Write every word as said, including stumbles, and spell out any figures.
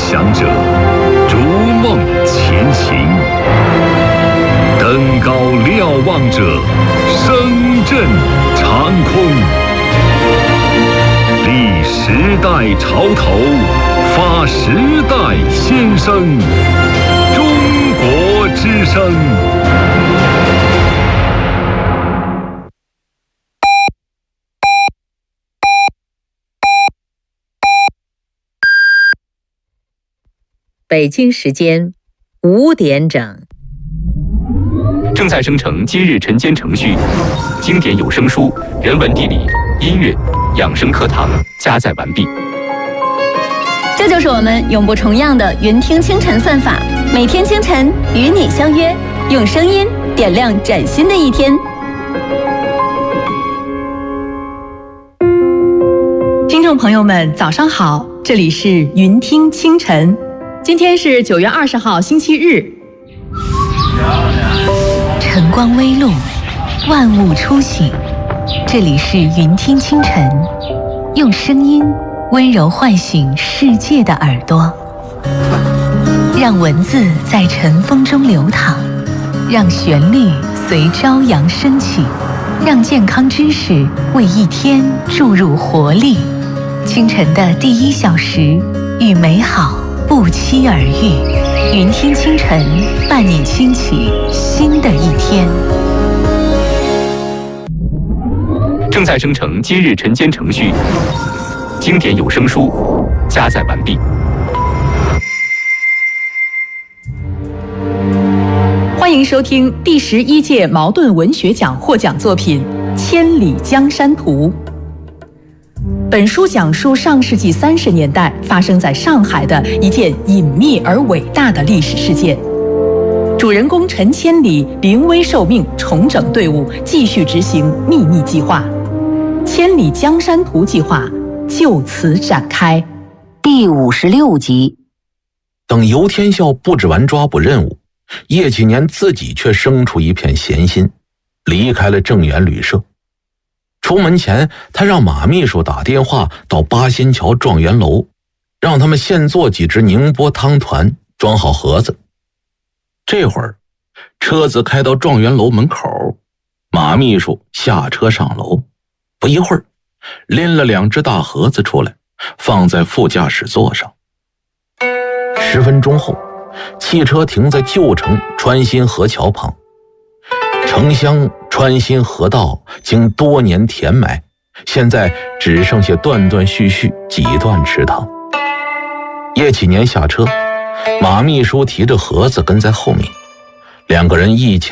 想者，逐梦前行；登高瞭望者，声震长空。立时代潮头，发时代先声。中国之声。 北京时间五点整， 正在生成今日晨间程序，经典有声书、人文地理、音乐、养生课堂加载完毕。 这就是我们永不重样的云听清晨算法，每天清晨与你相约，用声音点亮崭新的一天。 听众朋友们，早上好，这里是云听清晨。今天是九月二十号，星期日。 晨光微露，万物初醒。这里是云听清晨，用声音温柔唤醒世界的耳朵，让文字在晨风中流淌，让旋律随朝阳升起，让健康知识为一天注入活力。清晨的第一小时，与美好不期而遇，云听清晨伴你轻启新的一天。 正在生成今日晨间程序，经典有声书加载完毕。 欢迎收听第十一届茅盾文学奖获奖作品《千里江山图》。本书讲述上世纪三十年代发生在上海的一件隐秘而伟大的历史事件。主人公陈千里临危受命，重整队伍，继续执行秘密计划。千里江山图计划就此展开。 第五十六集。 等游天笑布置完抓捕任务，叶启年自己却生出一片闲心，离开了正源旅社。出门前，他让马秘书打电话到八仙桥状元楼，让他们现做几只宁波汤团，装好盒子。这会儿，车子开到状元楼门口，马秘书下车上楼，不一会儿，拎了两只大盒子出来，放在副驾驶座上。十分钟后，汽车停在旧城川心河桥旁。城乡川心河道经多年填埋，现在只剩下断断续续几段池塘。叶启年下车，马秘书提着盒子跟在后面，两个人一起